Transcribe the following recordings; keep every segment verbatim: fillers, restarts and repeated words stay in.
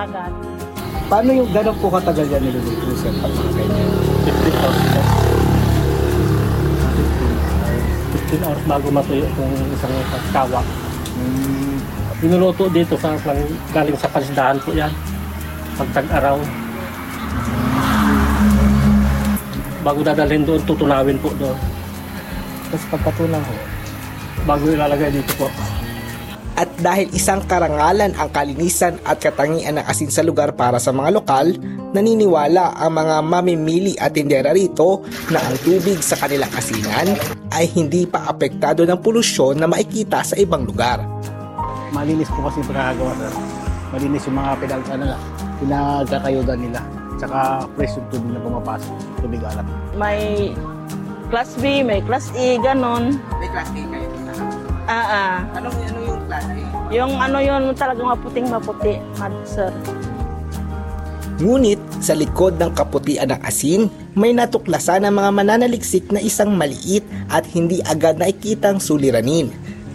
dagat. Paano yung gano'n po katagal yan niluluto sir pag mga ganyan? fifteen hours. fifteen hours bago matuyo itong isang kawa. Hmm. Inuluto dito sa galing sa pasdahan po yan. Pagtag-araw. Bago dadalhin doon, tutunawin po doon. Tapos pagkatulang ho. Bago ilalagay dito po. At dahil isang karangalan ang kalinisan at katangian ng asin sa lugar para sa mga lokal, naniniwala ang mga mamimili at tindera rito na ang tubig sa kanilang asinan ay hindi pa apektado ng polusyon na makikita sa ibang lugar. Malinis po kasi pagkakagawa sir. Malinis yung mga pinag, ano, pinagkakayudan nila. Tsaka fresh yung tubig na pumapasok. Tubig alat. May class B, may class E, ganon. May class A kayo na. Ah, ah. Anong, ano yung class A? Yung ano yun, talagang maputing maputi, mad, sir. Ngunit sa likod ng kaputian ng asin, may natuklasan ng mga mananaliksik na isang maliit at hindi agad nakikitang suliranin.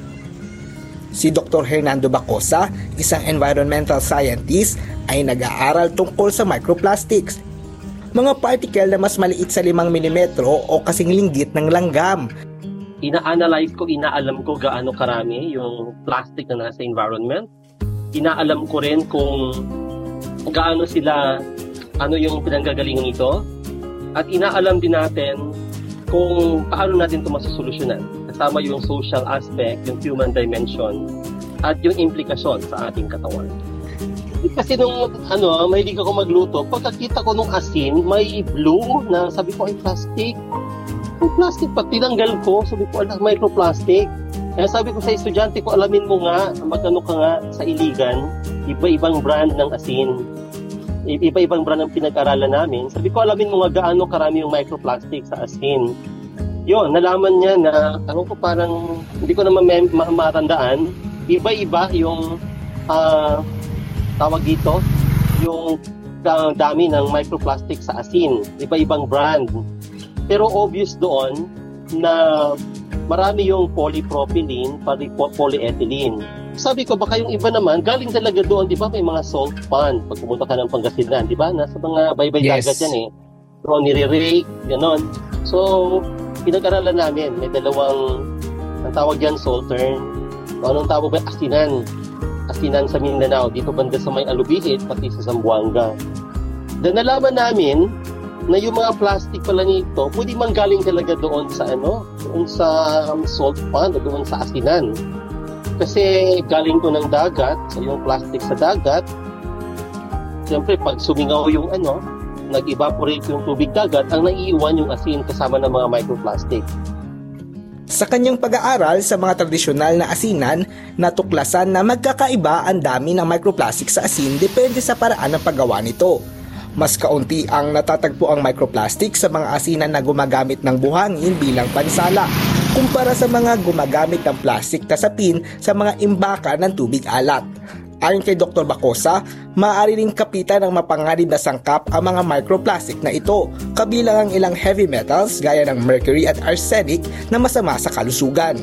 Si Doctor Hernando Bacosa, isang environmental scientist, ay nag-aaral tungkol sa microplastics. Mga particle na mas maliit sa limang milimetro o kasing linggit ng langgam. Ina-analyze ko, inaalam ko gaano karami yung plastic na nasa environment. Inaalam ko rin kung gaano sila, ano yung pinanggagalingan ito. At inaalam din natin kung paano natin ito masusolusyonan. Kasama yung social aspect, yung human dimension, at yung implikasyon sa ating katawan. Kasi nung ano, mahilig ako magluto, pagkakita ko nung asin, may blue na sabi ko ay plastic. Ay plastic pa, tinanggal ko, sabi ko alam, microplastic. Kaya sabi ko sa estudyante ko, alamin mo nga, magano ka nga sa Iligan, iba-ibang brand ng asin. Iba-ibang brand ang pinag-aralan namin. Sabi ko, alamin mo nga gaano karami yung microplastic sa asin. Yun, nalaman niya na, ano ko parang, hindi ko naman ma- matandaan, iba-iba yung, ah, uh, tawag dito, yung uh, dami ng microplastic sa asin. Iba-ibang brand. Pero obvious doon na marami yung polypropylene, pati polyethylene. Sabi ko, baka yung iba naman, galing talaga doon, di ba, may mga salt pan. Pag pumunta ka ng Pangasinan, di ba, nasa mga baybay Yes. dagat yan eh. So, nire-rake, gano'n. So, pinag-aralan namin, may dalawang, ang tawag yan, saltern. O anong tawag ba? Asinan. Asinan sa Mindanao, dito banda sa may Alubihit, pati sa Zamboanga. Then nalaman namin na yung mga plastic pala nito, pwede man galing talaga doon sa ano, doon sa um, salt pan, o doon sa asinan. Kasi galing ko ng dagat, so yung plastic sa dagat, siyempre pag sumingaw yung ano, nag-evaporate yung tubig dagat, ang naiiwan yung asin kasama ng mga microplastic. Sa kanyang pag-aaral sa mga tradisyonal na asinan, natuklasan na magkakaiba ang dami ng microplastic sa asin depende sa paraan ng paggawa nito. Mas kaunti ang natatagpo ang microplastic sa mga asinan na gumagamit ng buhangin bilang pansala, kumpara sa mga gumagamit ng plastic na sapin sa mga imbaka ng tubig alat. Ayon kay Doctor Bacosa, maaari ring kapitan ng mapanganib na sangkap ang mga microplastic na ito, kabilang ang ilang heavy metals gaya ng mercury at arsenic na masama sa kalusugan.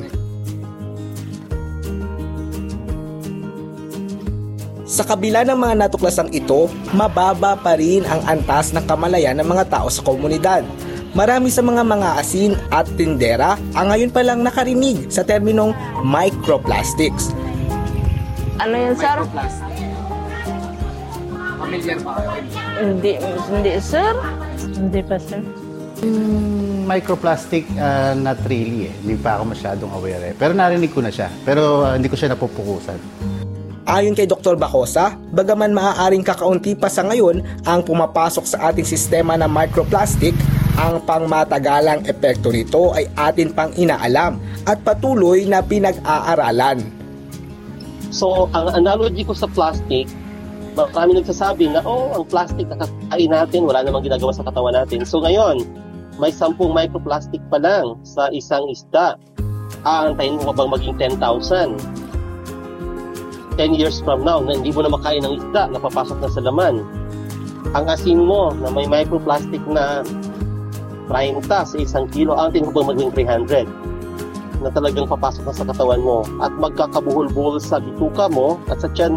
Sa kabila ng mga natuklasang ito, mababa pa rin ang antas ng kamalayan ng mga tao sa komunidad. Marami sa mga mga asin at tindera ang ngayon pa lang nakarinig sa terminong microplastics. Ano yun, sir? Microplastic. Familiar ba kayo? Hindi, hindi, sir. Hindi pa, sir. Hmm, microplastic, uh, not really eh. Hindi pa ako masyadong aware eh. Pero narinig ko na siya. Pero uh, hindi ko siya napupukusan. Ayon kay Doctor Bacosa, bagaman maaaring kakaunti pa sa ngayon ang pumapasok sa ating sistema ng microplastic, ang pangmatagalang epekto nito ay atin pang inaalam at patuloy na pinag-aaralan. So, ang analogy ko sa plastic, marami nagsasabi na, oh, ang plastic nakakain natin, wala namang ginagawa sa katawan natin. So, ngayon, may sampung microplastic pa lang sa isang isda. Ah, antayin mo bang maging ten thousand? ten years from now, na hindi mo na makain ng isda, napapasok na sa laman. Ang asin mo na may microplastic na thirty sa isang kilo, antayin mo bang maging three hundred? Na talagang papasok na sa katawan mo at magkakabuhol-buhol sa bituka mo at sa tiyan